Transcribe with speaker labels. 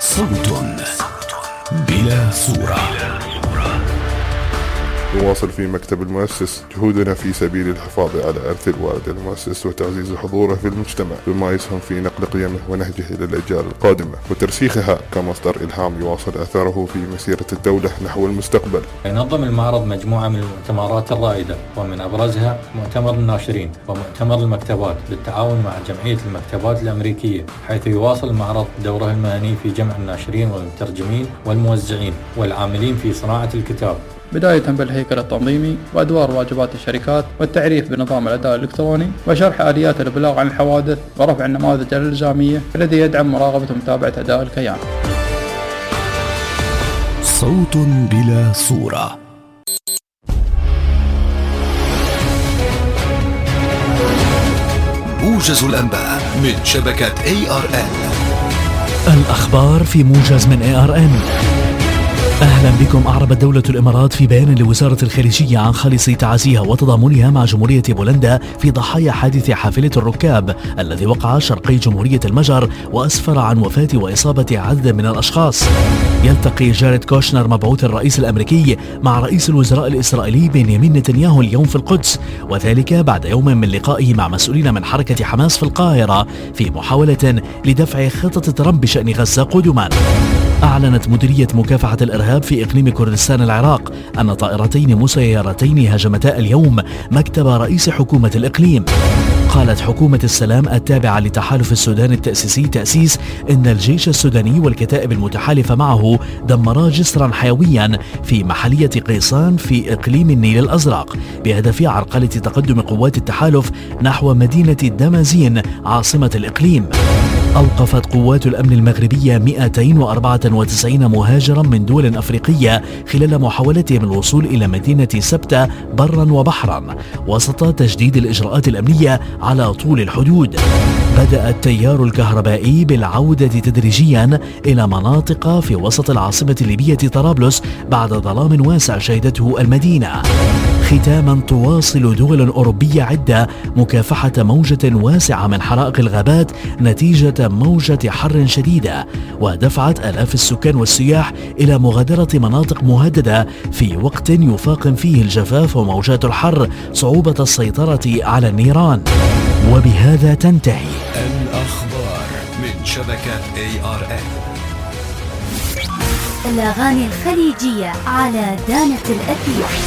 Speaker 1: صوت بلا صورة.
Speaker 2: نواصل في مكتب المؤسس جهودنا في سبيل الحفاظ على إرث الوالد المؤسس وتعزيز حضوره في المجتمع بما يسهم في نقل قيمه ونهجه إلى الأجيال القادمة وترسيخها كمصدر إلهام يواصل أثره في مسيرة الدولة نحو المستقبل.
Speaker 3: ينظم المعرض مجموعة من المؤتمرات الرائدة ومن أبرزها مؤتمر الناشرين ومؤتمر المكتبات بالتعاون مع جمعية المكتبات الأمريكية، حيث يواصل المعرض دوره المهني في جمع الناشرين والمترجمين والموزعين والعاملين في صناعة الكتاب،
Speaker 4: بداية بالهيكل التنظيمي وأدوار واجبات الشركات والتعريف بنظام الأداء الإلكتروني وشرح آليات الإبلاغ عن الحوادث ورفع النماذج الإلزامية الذي يدعم مراقبة ومتابعة أداء الكيان.
Speaker 1: صوت بلا صورة. موجز الأنباء من شبكة ARN.
Speaker 5: الأخبار في موجز من ARN. أهلا بكم. أعربت دولة الإمارات في بيان لوزارة الخارجية عن خالص تعازيها وتضامنها مع جمهورية بولندا في ضحايا حادث حافلة الركاب الذي وقع شرقي جمهورية المجر وأسفر عن وفاة وإصابة عدد من الأشخاص. يلتقي جاريد كوشنر مبعوث الرئيس الأمريكي مع رئيس الوزراء الإسرائيلي بنيامين نتنياهو اليوم في القدس، وذلك بعد يوم من لقائه مع مسؤولين من حركة حماس في القاهرة في محاولة لدفع خطة ترامب بشأن غزة قدما. أعلنت مديرية مكافحة الإرهاب في إقليم كردستان العراق أن طائرتين مسيرتين هاجمتا اليوم مكتب رئيس حكومة الإقليم. قالت حكومة السلام التابعة لتحالف السودان التأسيسي تأسيس إن الجيش السوداني والكتائب المتحالفة معه دمرا جسرا حيويا في محلية قيصان في إقليم النيل الأزرق بهدف عرقلة تقدم قوات التحالف نحو مدينة دمازين عاصمة الإقليم. أوقفت قوات الأمن المغربية 294 مهاجرا من دول أفريقية خلال محاولتهم الوصول إلى مدينة سبتة برا وبحرا وسط تجديد الإجراءات الأمنية على طول الحدود. بدأ التيار الكهربائي بالعودة تدريجيا إلى مناطق في وسط العاصمة الليبية طرابلس بعد ظلام واسع شهدته المدينة. ختاما، تواصل دول أوروبية عدة مكافحة موجة واسعة من حرائق الغابات نتيجة موجة حر شديدة، ودفعت آلاف السكان والسياح إلى مغادرة مناطق مهددة في وقت يفاقم فيه الجفاف وموجات الحر صعوبة السيطرة على النيران. وبهذا تنتهي
Speaker 1: الأخبار من شبكة ARN.
Speaker 6: الأغاني الخليجية على دانة الأثير.